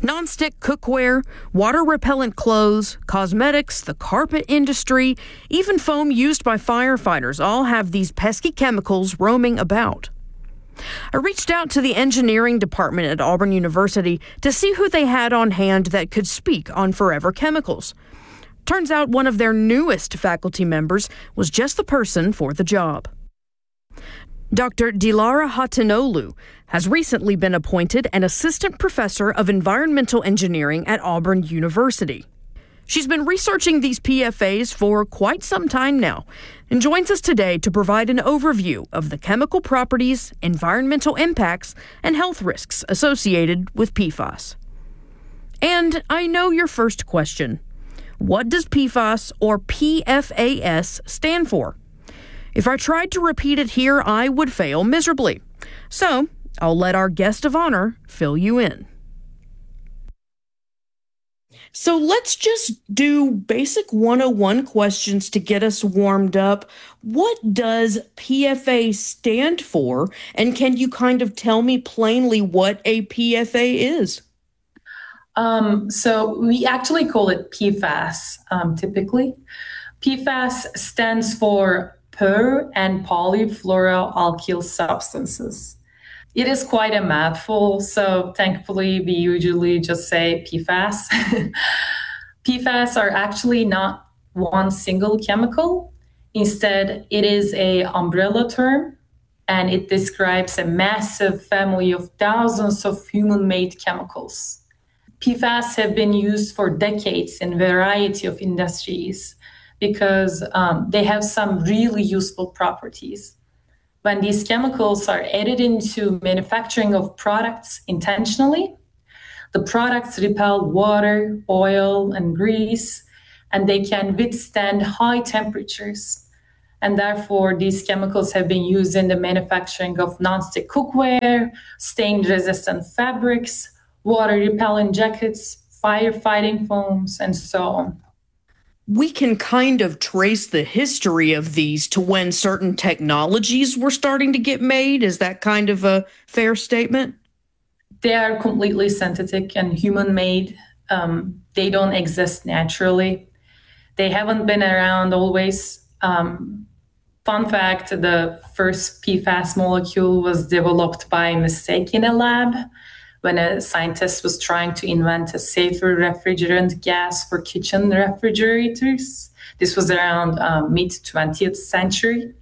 Nonstick cookware, water-repellent clothes, cosmetics, the carpet industry, even foam used by firefighters all have these pesky chemicals roaming about. I reached out to the engineering department at Auburn University to see who they had on hand that could speak on forever chemicals. Turns out one of their newest faculty members was just the person for the job. Dr. Dilara Hatanolu has recently been appointed an assistant professor of environmental engineering at Auburn University. She's been researching these PFAS for quite some time now and joins us today to provide an overview of the chemical properties, environmental impacts, and health risks associated with PFAS. And I know your first question. What does PFAS or PFAS stand for? If I tried to repeat it here, I would fail miserably. So I'll let our guest of honor fill you in. So let's just do basic 101 questions to get us warmed up. What does PFA stand for? And can you kind of tell me plainly what a PFA is? So we actually call it PFAS typically. PFAS stands for per and polyfluoroalkyl substances. It is quite a mouthful, so thankfully we usually just say PFAS. PFAS are actually not one single chemical. Instead, it is an umbrella term, and it describes a massive family of thousands of human-made chemicals. PFAS have been used for decades in a variety of industries because they have some really useful properties. When these chemicals are added into manufacturing of products intentionally, the products repel water, oil, and grease, and they can withstand high temperatures. And therefore, these chemicals have been used in the manufacturing of nonstick cookware, stain-resistant fabrics, water-repellent jackets, firefighting foams, and so on. We can kind of trace the history of these to when certain technologies were starting to get made. Is that kind of a fair statement? They are completely synthetic and human-made. They don't exist naturally. They haven't been around always. Fun fact, the first PFAS molecule was developed by mistake in a lab when a scientist was trying to invent a safer refrigerant gas for kitchen refrigerators. This was around mid-20th century.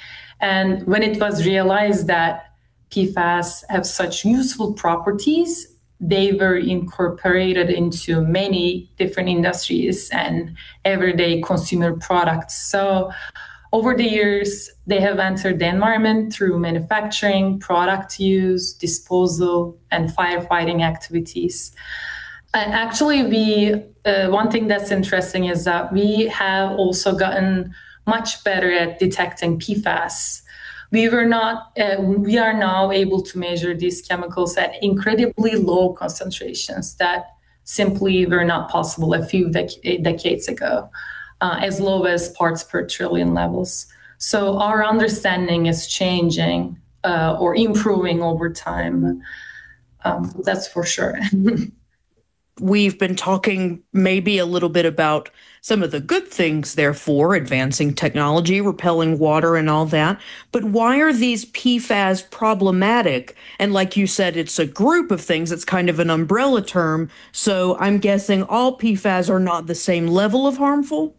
And when it was realized that PFAS have such useful properties, they were incorporated into many different industries and everyday consumer products. So over the years, they have entered the environment through manufacturing, product use, disposal, and firefighting activities. And actually, one thing that's interesting is that we have also gotten much better at detecting PFAS. We are now able to measure these chemicals at incredibly low concentrations that simply were not possible a few decades ago. As low as parts per trillion levels. So our understanding is changing or improving over time. That's for sure. We've been talking maybe a little bit about some of the good things, therefore, advancing technology, repelling water and all that. But why are these PFAS problematic? And like you said, it's a group of things. It's kind of an umbrella term. So I'm guessing all PFAS are not the same level of harmful?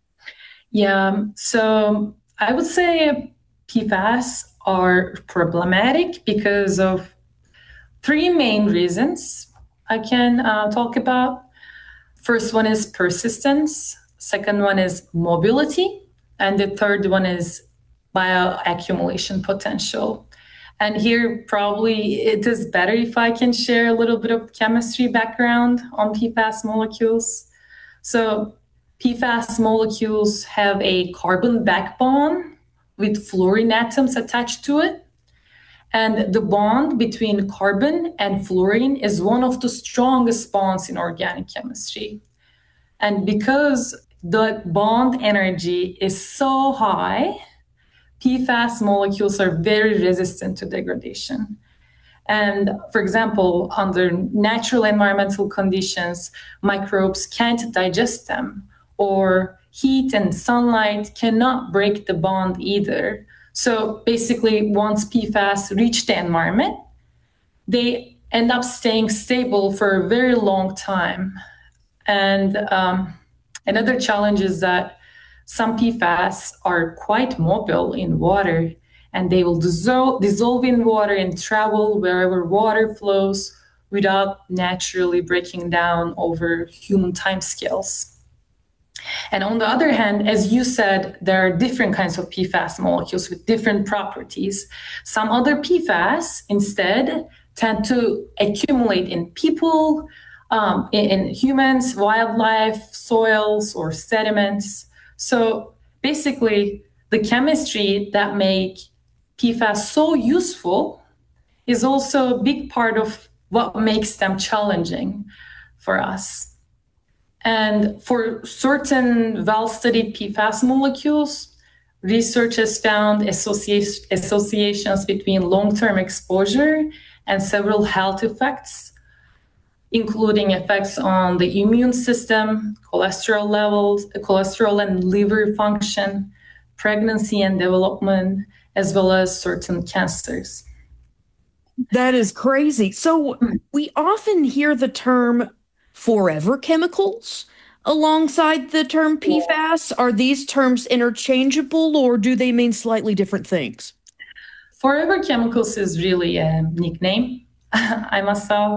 Yeah, so I would say PFAS are problematic because of three main reasons I can talk about. First one is persistence, second one is mobility, and the third one is bioaccumulation potential. And here probably it is better if I can share a little bit of chemistry background on PFAS molecules. So PFAS molecules have a carbon backbone with fluorine atoms attached to it. And the bond between carbon and fluorine is one of the strongest bonds in organic chemistry. And because the bond energy is so high, PFAS molecules are very resistant to degradation. And for example, under natural environmental conditions, microbes can't digest them, or heat and sunlight cannot break the bond either. So basically, once PFAS reach the environment, they end up staying stable for a very long time. And another challenge is that some PFAS are quite mobile in water, and they will dissolve in water and travel wherever water flows without naturally breaking down over human timescales. And on the other hand, as you said, there are different kinds of PFAS molecules with different properties. Some other PFAS instead tend to accumulate in people, in humans, wildlife, soils, or sediments. So basically, the chemistry that make PFAS so useful is also a big part of what makes them challenging for us. And for certain well-studied PFAS molecules, research has found associations between long-term exposure and several health effects, including effects on the immune system, cholesterol levels, cholesterol and liver function, pregnancy and development, as well as certain cancers. That is crazy. So we often hear the term forever chemicals alongside the term PFAS. Are these terms interchangeable, or do they mean slightly different things? Forever chemicals is really a nickname, I must say.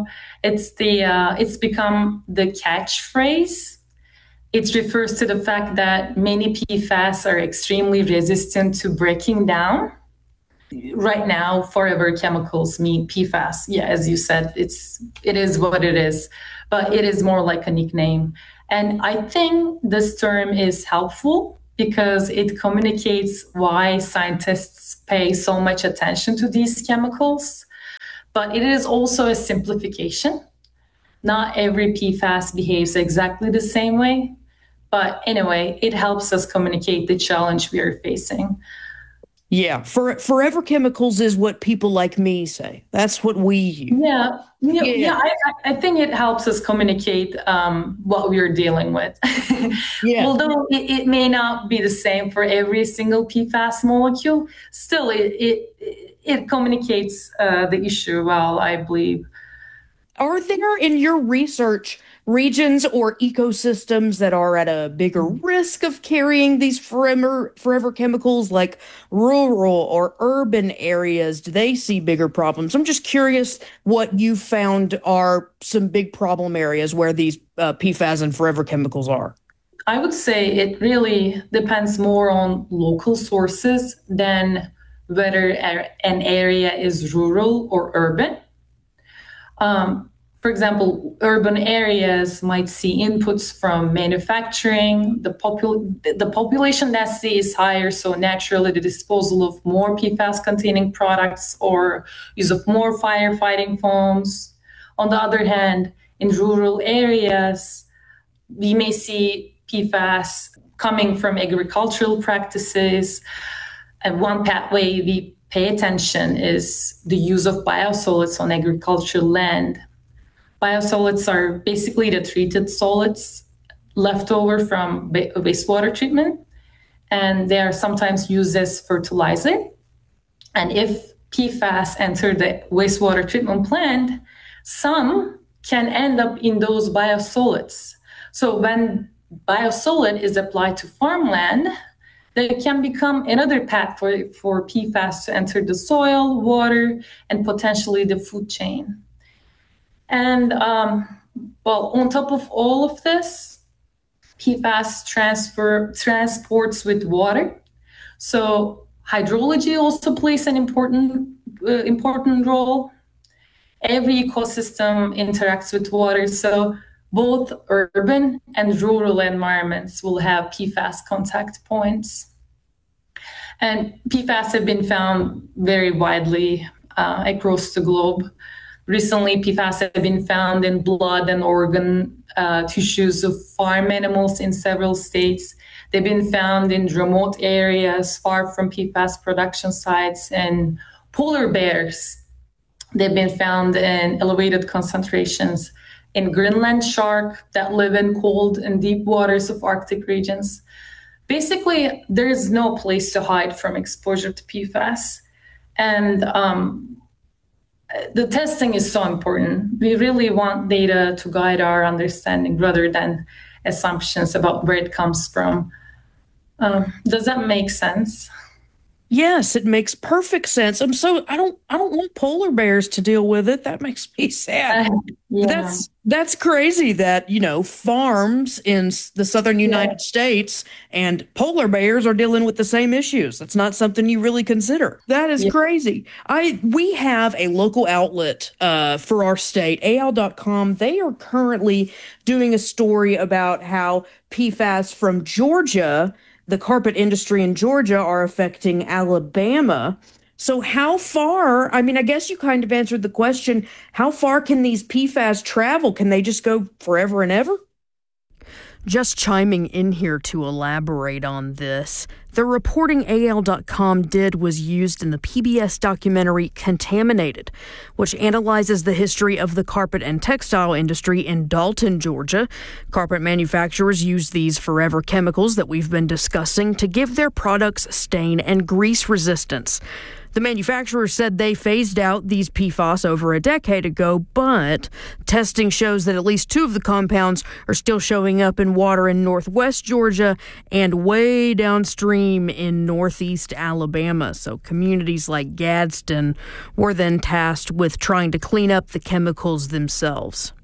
It's become the catchphrase. It refers to the fact that many PFAS are extremely resistant to breaking down. Right now, forever chemicals mean PFAS. Yeah, as you said, it is what it is, but it is more like a nickname. And I think this term is helpful because it communicates why scientists pay so much attention to these chemicals. But it is also a simplification. Not every PFAS behaves exactly the same way. But anyway, it helps us communicate the challenge we are facing. Yeah, forever chemicals is what people like me say. That's what we use. Yeah. I think it helps us communicate what we're dealing with. Yeah. Although it may not be the same for every single PFAS molecule, still it communicates the issue well, I believe. Are there, in your research, regions or ecosystems that are at a bigger risk of carrying these forever chemicals, like rural or urban areas? Do they see bigger problems? I'm just curious what you found are some big problem areas where these PFAS and forever chemicals are. I would say it really depends more on local sources than whether an area is rural or urban. For example, urban areas might see inputs from manufacturing. The population density is higher, so naturally the disposal of more PFAS-containing products or use of more firefighting foams. On the other hand, in rural areas, we may see PFAS coming from agricultural practices. And one pathway we pay attention is the use of biosolids on agricultural land. Biosolids are basically the treated solids left over from wastewater treatment, and they are sometimes used as fertilizer. And if PFAS enter the wastewater treatment plant, some can end up in those biosolids. So when biosolid is applied to farmland, they can become another pathway for PFAS to enter the soil, water, and potentially the food chain. And on top of all of this, PFAS transports with water. So hydrology also plays an important role. Every ecosystem interacts with water, so both urban and rural environments will have PFAS contact points. And PFAS have been found very widely across the globe. Recently, PFAS have been found in blood and organ tissues of farm animals in several states. They've been found in remote areas far from PFAS production sites, and polar bears They've been found in elevated concentrations in Greenland shark that live in cold and deep waters of Arctic regions. Basically, there is no place to hide from exposure to PFAS. And the testing is so important. We really want data to guide our understanding rather than assumptions about where it comes from. Does that make sense? Yes, it makes perfect sense. I don't want polar bears to deal with it. That makes me sad. Yeah. That's crazy that, farms in the southern United States and polar bears are dealing with the same issues. That's not something you really consider. That is crazy. We have a local outlet for our state, AL.com. They are currently doing a story about how PFAS from Georgia, the carpet industry in Georgia, are affecting Alabama. So how far, I guess you kind of answered the question, how far can these PFAS travel? Can they just go forever and ever? Just chiming in here to elaborate on this, the reporting AL.com did was used in the PBS documentary Contaminated, which analyzes the history of the carpet and textile industry in Dalton, Georgia. Carpet manufacturers use these forever chemicals that we've been discussing to give their products stain and grease resistance. The manufacturers said they phased out these PFAS over a decade ago, but testing shows that at least 2 of the compounds are still showing up in water in northwest Georgia and way downstream in northeast Alabama. So communities like Gadsden were then tasked with trying to clean up the chemicals themselves.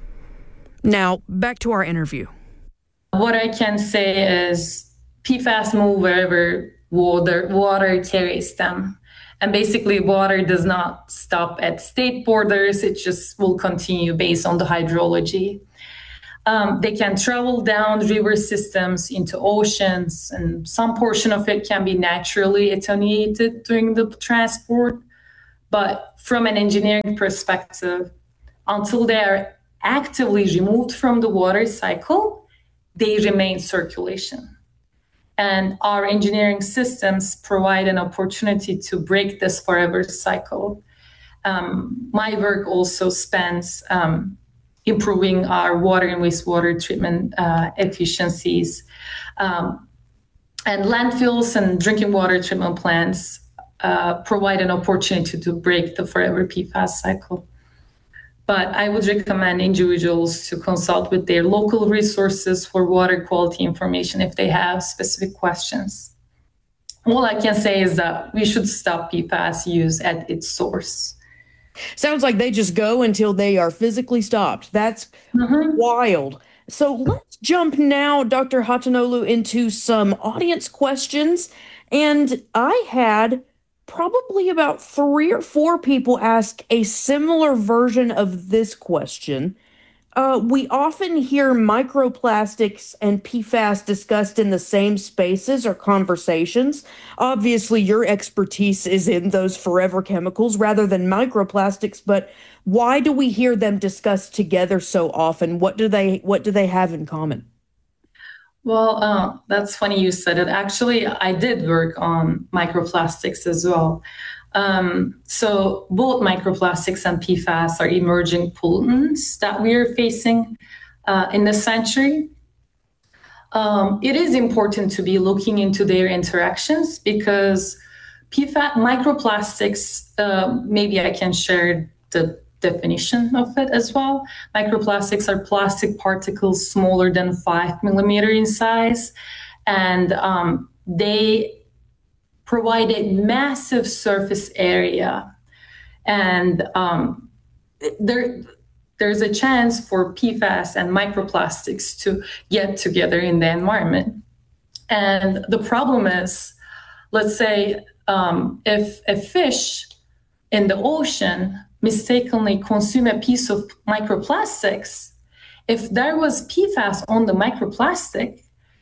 Now, back to our interview. What I can say is PFAS move wherever water carries them. And basically, water does not stop at state borders. It just will continue based on the hydrology. They can travel down river systems into oceans, and some portion of it can be naturally attenuated during the transport. But from an engineering perspective, until they are actively removed from the water cycle, they remain circulation. And our engineering systems provide an opportunity to break this forever cycle. My work also spans improving our water and wastewater treatment efficiencies. And landfills and drinking water treatment plants provide an opportunity to break the forever PFAS cycle. But I would recommend individuals to consult with their local resources for water quality information if they have specific questions. All I can say is that we should stop PFAS use at its source. Sounds like they just go until they are physically stopped. That's wild. So let's jump now, Dr. Hatanoglu, into some audience questions. And I had probably about 3 or 4 people ask a similar version of this question. We often hear microplastics and PFAS discussed in the same spaces or conversations. Obviously, your expertise is in those forever chemicals rather than microplastics, but why do we hear them discussed together so often? What do they have in common? Well, that's funny you said it. Actually, I did work on microplastics as well. So both microplastics and PFAS are emerging pollutants that we are facing in this century. It is important to be looking into their interactions because microplastics, maybe I can share the definition of it as well. Microplastics are plastic particles smaller than 5 millimeter in size, and they provide a massive surface area. And there's a chance for PFAS and microplastics to get together in the environment. And the problem is, let's say if a fish in the ocean mistakenly consume a piece of microplastics, if there was PFAS on the microplastic,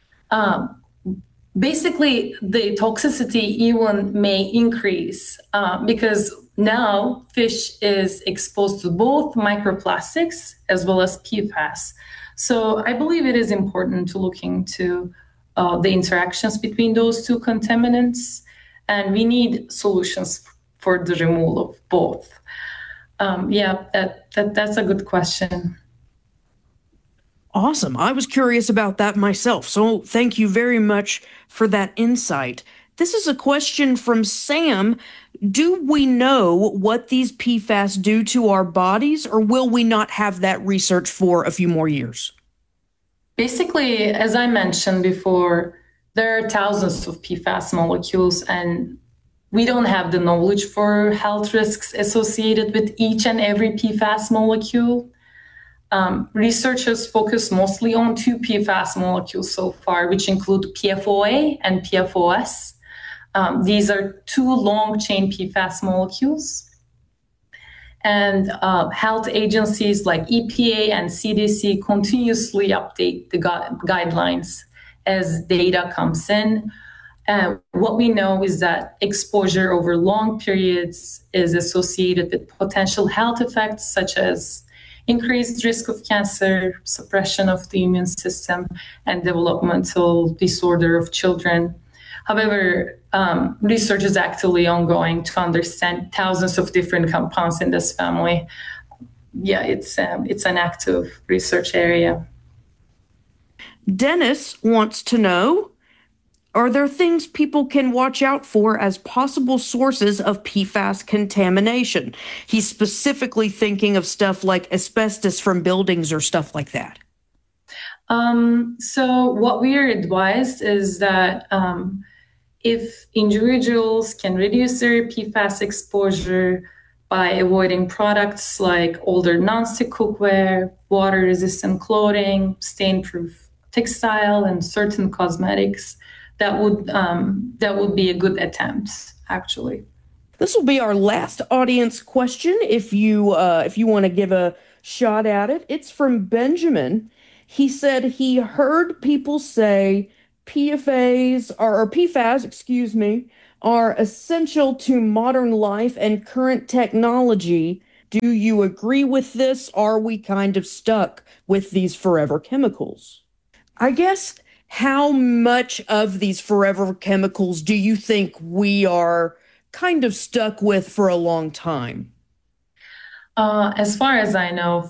basically the toxicity even may increase because now fish is exposed to both microplastics as well as PFAS. So I believe it is important to look into the interactions between those 2 contaminants, and we need solutions for the removal of both. Yeah, that's a good question. Awesome. I was curious about that myself, so thank you very much for that insight. This is a question from Sam. Do we know what these PFAS do to our bodies, or will we not have that research for a few more years? Basically, as I mentioned before, there are thousands of PFAS molecules, and we don't have the knowledge for health risks associated with each and every PFAS molecule. Researchers focus mostly on two PFAS molecules so far, which include PFOA and PFOS. These are two long chain PFAS molecules. And health agencies like EPA and CDC continuously update the guidelines as data comes in. What we know is that exposure over long periods is associated with potential health effects such as increased risk of cancer, suppression of the immune system, and developmental disorder of children. However, research is actively ongoing to understand thousands of different compounds in this family. Yeah, it's an active research area. Dennis wants to know, are there things people can watch out for as possible sources of PFAS contamination? He's specifically thinking of stuff like asbestos from buildings or stuff like that. So what we are advised is that if individuals can reduce their PFAS exposure by avoiding products like older nonstick cookware, water-resistant clothing, stain-proof textile, and certain cosmetics, that would be a good attempt, actually. This will be our last audience question. If you want to give a shot at it, it's from Benjamin. He said he heard people say PFAS, excuse me, are essential to modern life and current technology. Do you agree with this? Are we kind of stuck with these forever chemicals? I guess, how much of these forever chemicals do you think we are kind of stuck with for a long time? As far as I know,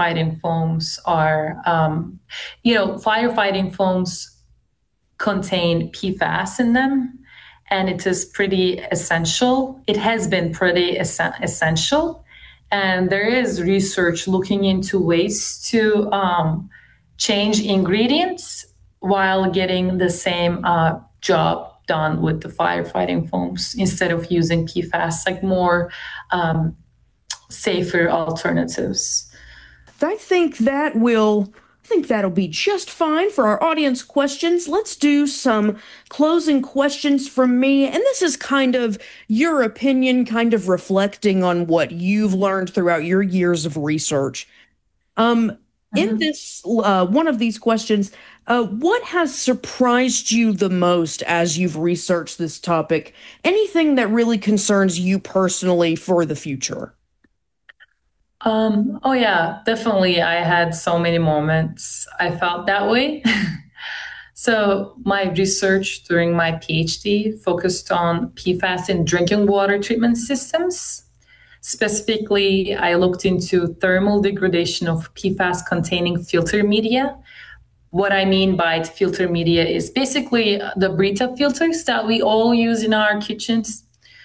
firefighting foams contain PFAS in them, and it is pretty essential. It has been pretty essential, and there is research looking into ways to change ingredients while getting the same job done with the firefighting foams instead of using PFAS, like more safer alternatives. I think that'll be just fine for our audience questions. Let's do some closing questions from me. And this is kind of your opinion, kind of reflecting on what you've learned throughout your years of research. In this one of these questions, what has surprised you the most as you've researched this topic? Anything that really concerns you personally for the future? Oh yeah, definitely. I had so many moments I felt that way. So my research during my PhD focused on PFAS in drinking water treatment systems. Specifically, I looked into thermal degradation of PFAS containing filter media. What I mean by filter media is basically the Brita filters that we all use in our kitchens.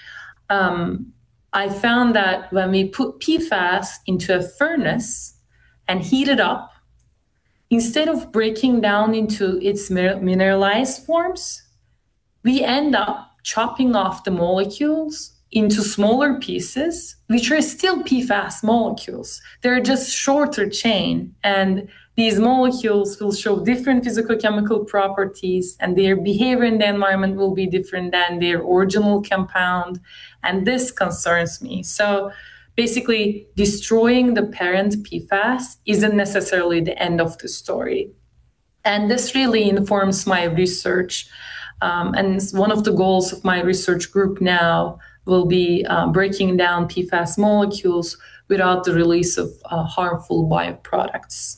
I found that when we put PFAS into a furnace and heat it up, instead of breaking down into its mineralized forms, we end up chopping off the molecules into smaller pieces, which are still PFAS molecules. They're just shorter chain, and these molecules will show different physicochemical properties, and their behavior in the environment will be different than their original compound. And this concerns me. So basically, destroying the parent PFAS isn't necessarily the end of the story. And this really informs my research. And one of the goals of my research group now will be breaking down PFAS molecules without the release of harmful byproducts.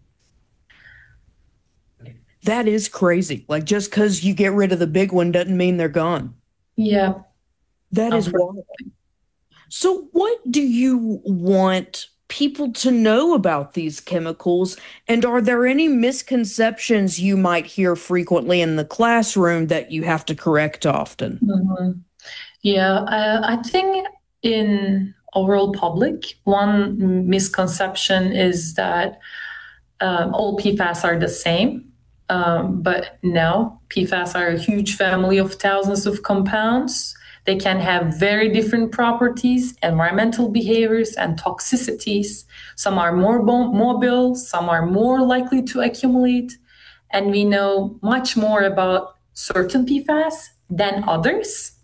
That is crazy. Like, just because you get rid of the big one doesn't mean they're gone. Yeah. That is wild. So, what do you want people to know about these chemicals? And are there any misconceptions you might hear frequently in the classroom that you have to correct often? Mhm. Yeah, I think in overall public, one misconception is that all PFAS are the same. But no, PFAS are a huge family of thousands of compounds. They can have very different properties, environmental behaviors, and toxicities. Some are more mobile, some are more likely to accumulate. And we know much more about certain PFAS than others.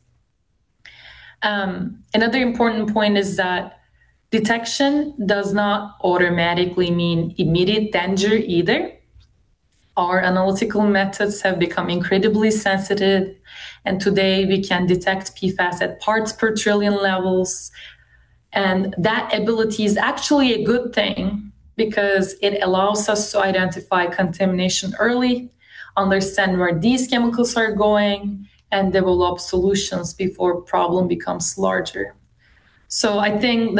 Another important point is that detection does not automatically mean immediate danger either. Our analytical methods have become incredibly sensitive, and today we can detect PFAS at parts per trillion levels. And that ability is actually a good thing because it allows us to identify contamination early, understand where these chemicals are going, and develop solutions before problem becomes larger. So I think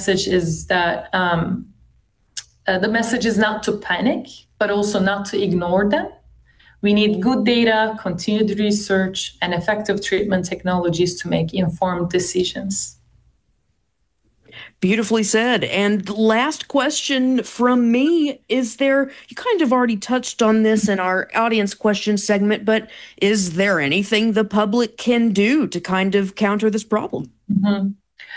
the message is not to panic, but also not to ignore them. We need good data, continued research, and effective treatment technologies to make informed decisions. Beautifully said. And last question from me, you kind of already touched on this in our audience question segment, but is there anything the public can do to kind of counter this problem? Mm-hmm.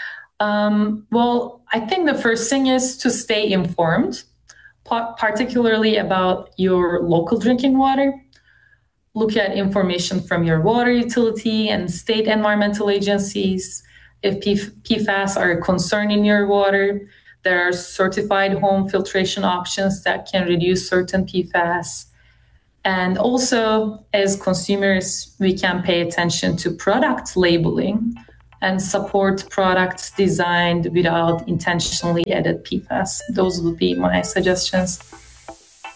Well, I think the first thing is to stay informed, particularly about your local drinking water. Look at information from your water utility and state environmental agencies. If PFAS are a concern in your water, there are certified home filtration options that can reduce certain PFAS. And also, as consumers, we can pay attention to product labeling and support products designed without intentionally added PFAS. Those would be my suggestions.